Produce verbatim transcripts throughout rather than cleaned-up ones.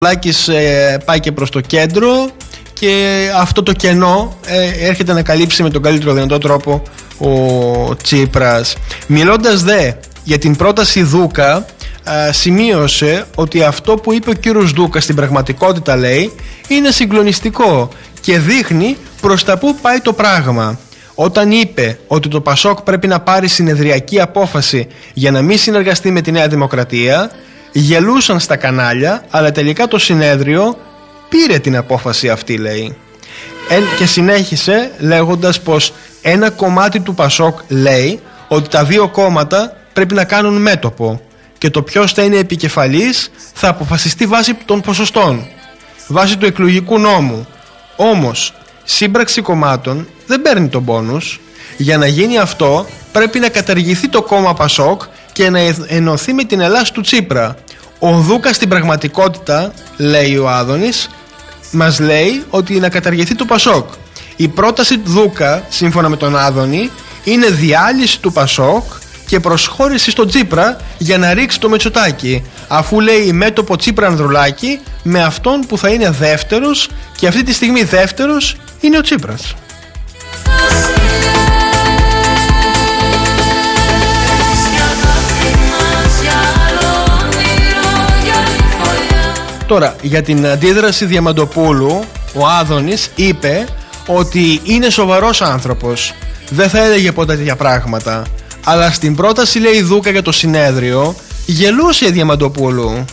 Λάκης ε, πάει και προς το κέντρο και αυτό το κενό ε, έρχεται να καλύψει με τον καλύτερο δυνατό τρόπο ο Τσίπρας. Μιλώντας δε για την πρόταση Δούκα, ε, σημείωσε ότι αυτό που είπε ο κύριος Δούκα στην πραγματικότητα, λέει, είναι συγκλονιστικό και δείχνει προς τα που πάει το πράγμα. Όταν είπε ότι το Πασόκ πρέπει να πάρει συνεδριακή απόφαση για να μην συνεργαστεί με τη Νέα Δημοκρατία, γελούσαν στα κανάλια, αλλά τελικά το συνέδριο πήρε την απόφαση αυτή, λέει. Ε, και συνέχισε λέγοντας πως ένα κομμάτι του Πασόκ λέει ότι τα δύο κόμματα πρέπει να κάνουν μέτωπο και το ποιος θα είναι επικεφαλής θα αποφασιστεί βάσει των ποσοστών, βάσει του εκλογικού νόμου. Όμως σύμπραξη κομμάτων δεν παίρνει τον πόνους. Για να γίνει αυτό πρέπει να καταργηθεί το κόμμα Πασόκ και να ενωθεί με την Ελλάς του Τσίπρα. Ο Δούκας στην πραγματικότητα, λέει ο Άδωνης, μας λέει ότι να καταργηθεί το Πασόκ. Η πρόταση του Δούκα, σύμφωνα με τον Άδωνη, είναι διάλυση του Πασόκ και προσχώρηση στον Τσίπρα για να ρίξει το Μητσοτάκη, αφού λέει μέτωπο Τσίπρα Ανδρουλάκη με αυτόν που θα είναι δεύτερος, και αυτή τη στιγμή δεύτερος είναι ο Τσίπρας. Τώρα, για την αντίδραση Διαμαντοπούλου, ο Άδωνης είπε ότι είναι σοβαρός άνθρωπος, δεν θα έλεγε ποτέ τέτοια πράγματα, αλλά στην πρόταση, λέει, Δούκα για το συνέδριο γελούσε η Διαμαντοπούλου.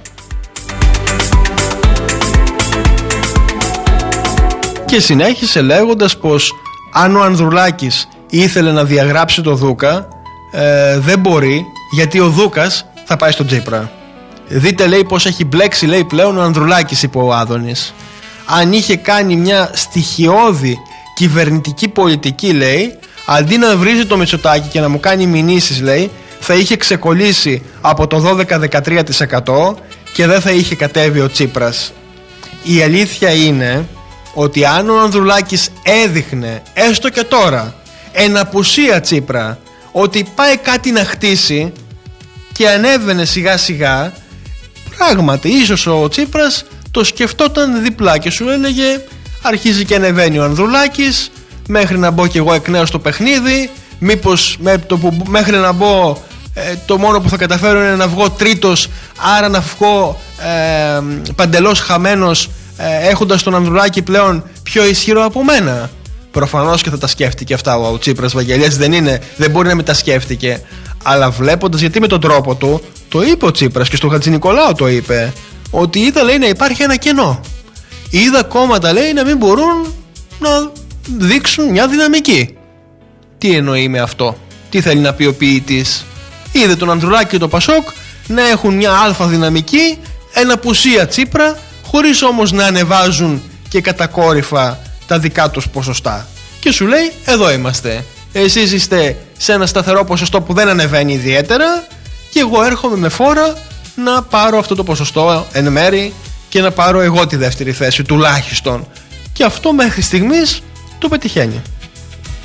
Και συνέχισε λέγοντας πως αν ο Ανδρουλάκης ήθελε να διαγράψει το Δούκα, ε, δεν μπορεί, γιατί ο Δούκας θα πάει στον Τσίπρα. Δείτε, λέει, πως έχει μπλέξει, λέει, πλέον ο Ανδρουλάκης, είπε ο Άδωνης. Αν είχε κάνει μια στοιχειώδη κυβερνητική πολιτική, λέει, αντί να βρίζει το Μητσοτάκη και να μου κάνει μηνύσεις, λέει, θα είχε ξεκολλήσει από το δώδεκα με δεκατρία τοις εκατό και δεν θα είχε κατέβει ο Τσίπρας. Η αλήθεια είναι ότι αν ο Ανδρουλάκης έδειχνε, έστω και τώρα, εν απουσία Τσίπρα, ότι πάει κάτι να χτίσει και ανέβαινε σιγά σιγά, πράγματι ίσως ο Τσίπρας το σκεφτόταν διπλά και σου έλεγε αρχίζει και ανεβαίνει ο Ανδρουλάκης, μέχρι να μπω κι εγώ εκ νέου στο παιχνίδι, μήπως με το που, μέχρι να μπω ε, το μόνο που θα καταφέρω είναι να βγω τρίτος, άρα να βγω ε, παντελώς χαμένος, ε, έχοντας τον Ανδρουλάκη πλέον πιο ισχυρό από μένα. Προφανώς και θα τα σκέφτηκε αυτά ο Τσίπρας, Βαγγελίας δεν είναι, δεν μπορεί να μην τα σκέφτηκε. Αλλά βλέποντας, γιατί με τον τρόπο του, το είπε ο Τσίπρας και στο Χατζηνικολάου το είπε, ότι είδα, λέει, να υπάρχει ένα κενό. Είδα κόμματα, λέει, να μην μπορούν να δείξουν μια δυναμική. Τι εννοεί με αυτό, τι θέλει να πει ο ποιητής? Είδε τον Ανδρουλάκη και το Πασόκ να έχουν μια αλφα δυναμική, εν απουσία Τσίπρα, χωρίς όμως να ανεβάζουν και κατακόρυφα τα δικά τους ποσοστά. Και σου λέει, εδώ είμαστε. Εσείς είστε σε ένα σταθερό ποσοστό που δεν ανεβαίνει ιδιαίτερα και εγώ έρχομαι με φόρα να πάρω αυτό το ποσοστό εν μέρη και να πάρω εγώ τη δεύτερη θέση τουλάχιστον. Και αυτό μέχρι στιγμής το πετυχαίνει.